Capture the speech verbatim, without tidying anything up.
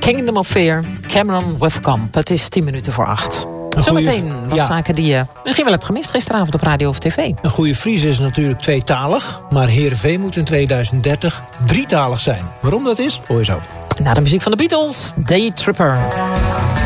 Kingdom of Fear, Cameron Withcamp. Het is tien minuten voor acht. Zometeen wat ja. zaken die je misschien wel hebt gemist gisteravond op radio of tv. Een goede Fries is natuurlijk tweetalig, maar Heerenveen moet in tweeduizend dertig drietalig zijn. Waarom dat is, hoor je zo. Na de muziek van de Beatles, Day Tripper.